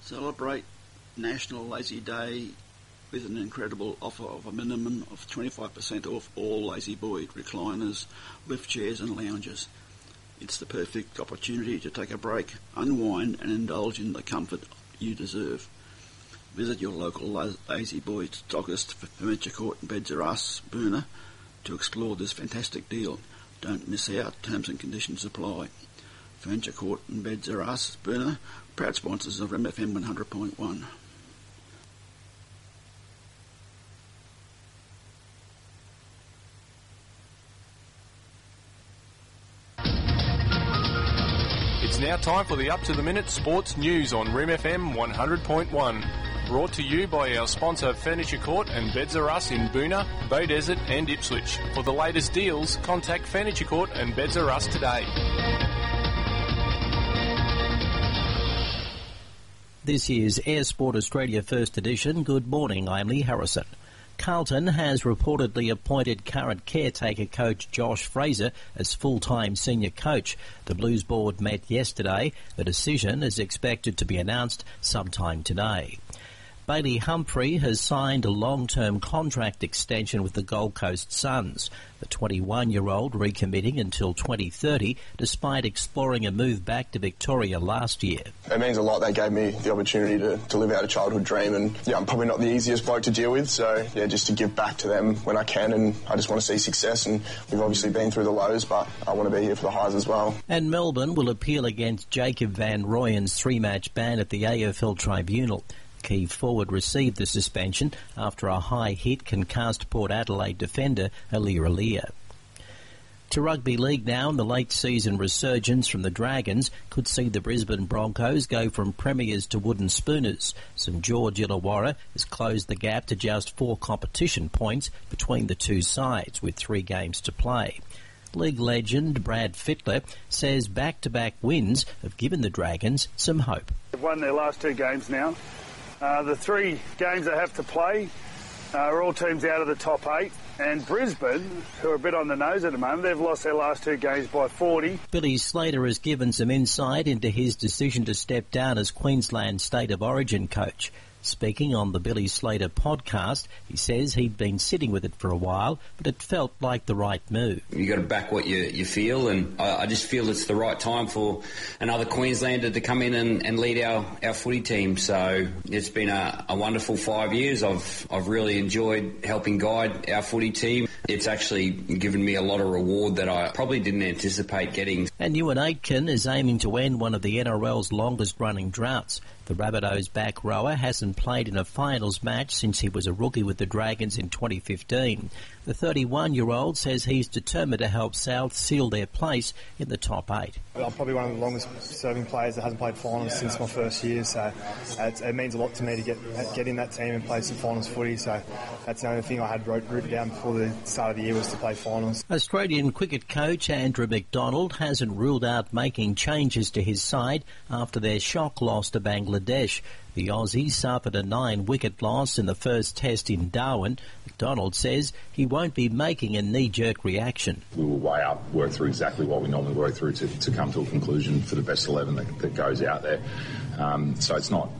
Celebrate National Lazy Day with an incredible offer of a minimum of 25% off all Lazy Boy recliners, lift chairs and lounges. It's the perfect opportunity to take a break, unwind and indulge in the comfort you deserve. Visit your local Lazy Boy stockist for Furniture Court and Beds R Us, Boonah, to explore this fantastic deal. Don't miss out. Terms and conditions apply. Furniture Court and Beds R Us, Boonah, proud sponsors of MFM 100.1. It's now time for the up-to-the-minute sports news on Rim FM 100.1. Brought to you by our sponsor Furniture Court and Beds R Us in Boonah, Bay Desert and Ipswich. For the latest deals, contact Furniture Court and Beds R Us today. This is Air Sport Australia First Edition. Good morning, I'm Lee Harrison. Carlton has reportedly appointed current caretaker coach Josh Fraser as full-time senior coach. The Blues board met yesterday. The decision is expected to be announced sometime today. Bailey Humphrey has signed a long-term contract extension with the Gold Coast Suns. The 21-year-old recommitting until 2030, despite exploring a move back to Victoria last year. It means a lot. They gave me the opportunity to live out a childhood dream, and I'm probably not the easiest bloke to deal with, so just to give back to them when I can, and I just want to see success, and we've obviously been through the lows, but I want to be here for the highs as well. And Melbourne will appeal against Jacob Van Rooyen's 3-match ban at the AFL Tribunal. Key forward received the suspension after a high hit concussed Port Adelaide defender Aliir. To rugby league now, and the late season resurgence from the Dragons could see the Brisbane Broncos go from premiers to wooden spooners. St George Illawarra has closed the gap to just 4 competition points between the two sides, with 3 games to play. League legend Brad Fittler says back-to-back wins have given the Dragons some hope. They've won their last 2 games now. The 3 games they have to play are all teams out of the top 8. And Brisbane, who are a bit on the nose at the moment, they've lost their last 2 games by 40. Billy Slater has given some insight into his decision to step down as Queensland State of Origin coach. Speaking on the Billy Slater podcast, he says he'd been sitting with it for a while, but it felt like the right move. You got to back what you feel, and I just feel it's the right time for another Queenslander to come in and lead our footy team. So it's been a wonderful 5 years. I've really enjoyed helping guide our footy team. It's actually given me a lot of reward that I probably didn't anticipate getting. And Ewan Aitken is aiming to end one of the NRL's longest-running droughts. The Rabbitohs back rower hasn't played in a finals match since he was a rookie with the Dragons in 2015. The 31-year-old says he's determined to help South seal their place in the top 8. I'm probably one of the longest-serving players that hasn't played finals since my first year, so it means a lot to me to get in that team and play some finals footy, so that's the only thing I had written down before the start of the year was to play finals. Australian cricket coach Andrew McDonald hasn't ruled out making changes to his side after their shock loss to Bangladesh. The Aussie suffered a 9-wicket loss in the first test in Darwin. McDonald says he won't be making a knee-jerk reaction. We will weigh up, work through exactly what we normally work through to come to a conclusion for the best 11 that goes out there. So it's not,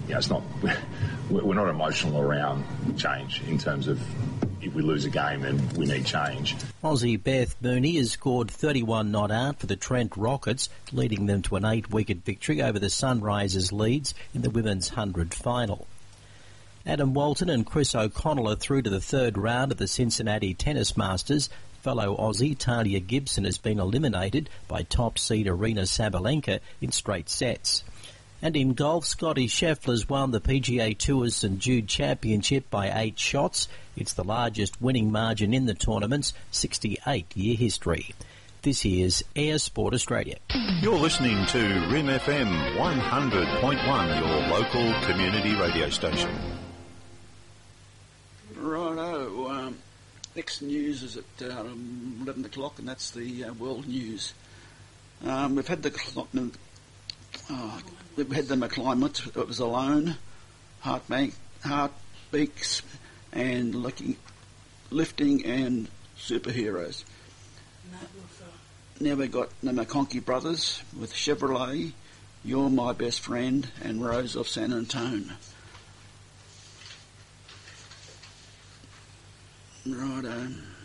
we're not emotional around change in terms of if we lose a game then we need change. Aussie Beth Mooney has scored 31 not out for the Trent Rockets, leading them to an 8-wicket victory over the Sunrisers Leeds in the women's 100 final. Adam Walton and Chris O'Connell are through to the 3rd round of the Cincinnati Tennis Masters. Fellow Aussie Talia Gibson has been eliminated by top seed Arina Sabalenka in straight sets. And in golf, Scotty Scheffler's won the PGA Tour's St Jude Championship by 8 shots. It's the largest winning margin in the tournament's 68-year history. This is Air Sport Australia. You're listening to Rim FM 100.1, your local community radio station. Righto. Next news is at 11 o'clock, and that's the world news. We've had the climate. It was alone, heartbeats, and lifting and superheroes. Now we've got the McConkie brothers with Chevrolet, You're My Best Friend, and Rose of San Antone. Righto.